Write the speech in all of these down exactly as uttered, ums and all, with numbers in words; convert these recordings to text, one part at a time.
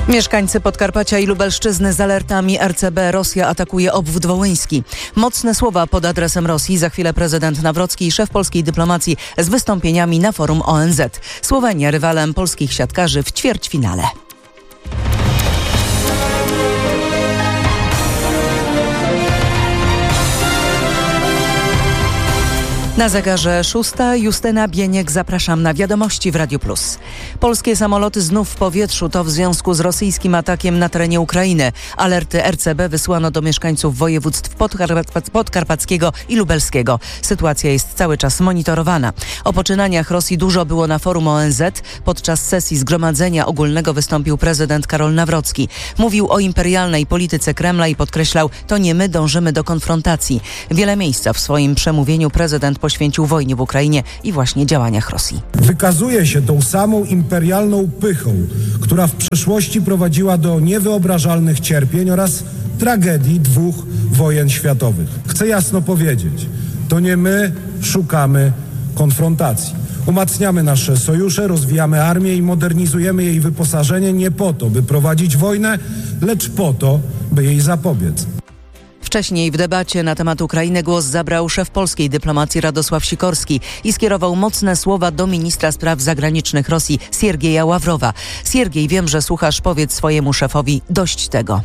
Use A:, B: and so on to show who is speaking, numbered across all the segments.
A: Mieszkańcy Podkarpacia i Lubelszczyzny z alertami R C B. Rosja atakuje obwód wołyński. Mocne słowa pod adresem Rosji. Za chwilę prezydent Nawrocki i szef polskiej dyplomacji z wystąpieniami na forum O N Z. Słowenia rywalem polskich siatkarzy w ćwierćfinale. Na zegarze szósta. Justyna Bieniek, zapraszam na wiadomości w Radiu Plus. Polskie samoloty znów w powietrzu, to w związku z rosyjskim atakiem na terenie Ukrainy. Alerty R C B wysłano do mieszkańców województw Podkarp- podkarpackiego i lubelskiego. Sytuacja jest cały czas monitorowana. O poczynaniach Rosji dużo było na forum O N Z. Podczas sesji Zgromadzenia Ogólnego wystąpił prezydent Karol Nawrocki. Mówił o imperialnej polityce Kremla i podkreślał, to nie my dążymy do konfrontacji. Wiele miejsca w swoim przemówieniu prezydent poświęcił wojnie w Ukrainie i właśnie działaniach Rosji.
B: Wykazuje się tą samą imperialną pychą, która w przeszłości prowadziła do niewyobrażalnych cierpień oraz tragedii dwóch wojen światowych. Chcę jasno powiedzieć, to nie my szukamy konfrontacji. Umacniamy nasze sojusze, rozwijamy armię i modernizujemy jej wyposażenie nie po to, by prowadzić wojnę, lecz po to, by jej zapobiec.
A: Wcześniej w debacie na temat Ukrainy głos zabrał szef polskiej dyplomacji Radosław Sikorski i skierował mocne słowa do ministra spraw zagranicznych Rosji Siergieja Ławrowa. Siergiej, wiem, że słuchasz, powiedz swojemu szefowi dość tego.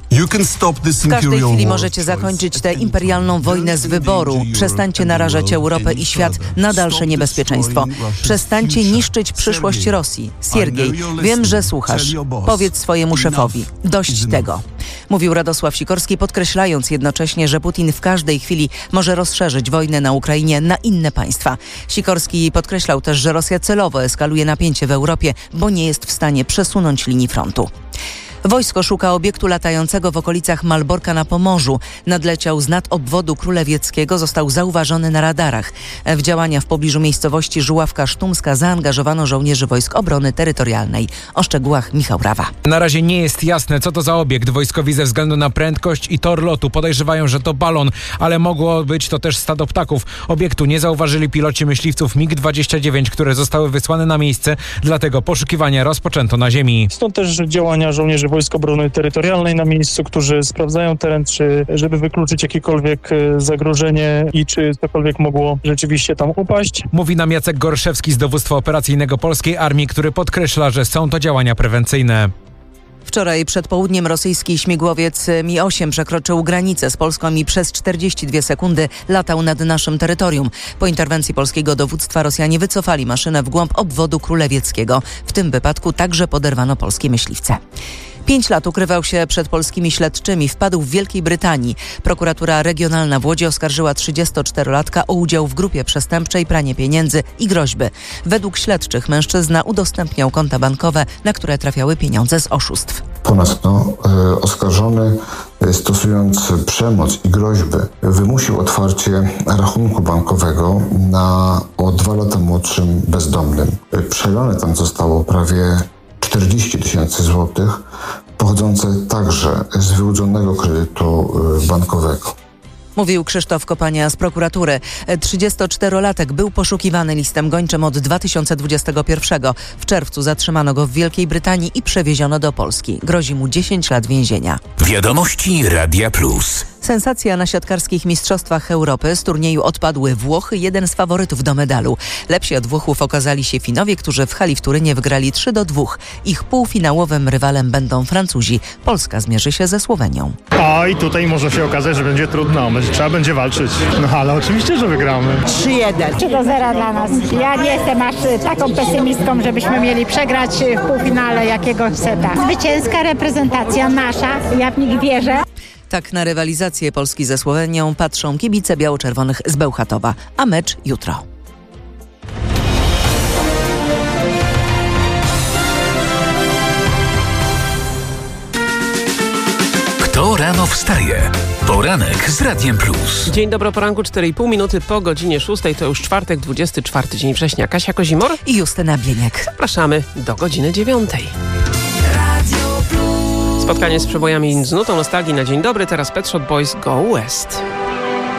A: W każdej chwili możecie zakończyć tę imperialną wojnę z wyboru. Przestańcie narażać Europę i świat na dalsze niebezpieczeństwo. Przestańcie niszczyć przyszłość Rosji. Siergiej, wiem, że słuchasz, powiedz swojemu szefowi dość tego. Mówił Radosław Sikorski, podkreślając jednocześnie, że Putin w każdej chwili może rozszerzyć wojnę na Ukrainie na inne państwa. Sikorski podkreślał też, że Rosja celowo eskaluje napięcie w Europie, bo nie jest w stanie przesunąć linii frontu. Wojsko szuka obiektu latającego w okolicach Malborka na Pomorzu. Nadleciał z nad obwodu królewieckiego, został zauważony na radarach. W działania w pobliżu miejscowości Żuławka Sztumska zaangażowano żołnierzy Wojsk Obrony Terytorialnej. O szczegółach Michał Rawa.
C: Na razie nie jest jasne, co to za obiekt. Wojskowi ze względu na prędkość i tor lotu podejrzewają, że to balon, ale mogło być to też stado ptaków. Obiektu nie zauważyli piloci myśliwców mig dwadzieścia dziewięć, które zostały wysłane na miejsce, dlatego poszukiwania rozpoczęto na ziemi.
D: Stąd też działania żołnierzy Wojsk Obrony Terytorialnej na miejscu, którzy sprawdzają teren, czy żeby wykluczyć jakiekolwiek zagrożenie i czy cokolwiek mogło rzeczywiście tam upaść.
C: Mówi nam Jacek Gorszewski z Dowództwa Operacyjnego Polskiej Armii, który podkreśla, że są to działania prewencyjne.
A: Wczoraj przed południem rosyjski śmigłowiec Mi osiem przekroczył granicę z Polską i przez czterdzieści dwie sekundy latał nad naszym terytorium. Po interwencji polskiego dowództwa Rosjanie wycofali maszynę w głąb obwodu królewieckiego. W tym wypadku także poderwano polskie myśliwce. Pięć lat ukrywał się przed polskimi śledczymi. Wpadł w Wielkiej Brytanii. Prokuratura Regionalna w Łodzi oskarżyła trzydziestoczterolatka o udział w grupie przestępczej, pranie pieniędzy i groźby. Według śledczych mężczyzna udostępniał konta bankowe, na które trafiały pieniądze z oszustw.
E: Ponadto y, oskarżony, y, stosując przemoc i groźby, wymusił otwarcie rachunku bankowego na o dwa lata młodszym bezdomnym. Y, przelane tam zostało prawie czterdzieści tysięcy złotych, pochodzące także z wyłudzonego kredytu bankowego.
A: Mówił Krzysztof Kopania z prokuratury. trzydziestoczterolatek był poszukiwany listem gończym od dwa tysiące dwudziestego pierwszego. W czerwcu zatrzymano go w Wielkiej Brytanii i przewieziono do Polski. Grozi mu dziesięć lat więzienia.
F: Wiadomości Radia Plus.
A: Sensacja na siatkarskich mistrzostwach Europy. Z turnieju odpadły Włochy, jeden z faworytów do medalu. Lepsi od Włochów okazali się Finowie, którzy w hali w Turynie wygrali trzy do dwóch. Ich półfinałowym rywalem będą Francuzi. Polska zmierzy się ze Słowenią.
G: O, i tutaj może się okazać, że będzie trudno. Trzeba będzie walczyć. No ale oczywiście, że wygramy.
H: trzy jeden. trzy do zera dla nas. Ja nie jestem aż taką pesymistką, żebyśmy mieli przegrać w półfinale jakiegoś seta. Zwycięska reprezentacja nasza. Ja w nich wierzę.
A: Tak na rywalizację Polski ze Słowenią patrzą kibice biało-czerwonych z Bełchatowa, a mecz jutro.
F: Kto rano wstaje? Poranek z Radiem Plus.
I: Dzień dobry, poranku, cztery i pół minuty po godzinie szóstej. To już czwartek, dwudziesty czwarty dzień września. Kasia Kozimor
A: i Justyna Bieniek.
I: Zapraszamy do godziny dziewiątej. Spotkanie z przebojami z nutą nostalgii na dzień dobry. Teraz Pet Shop Boys Go West.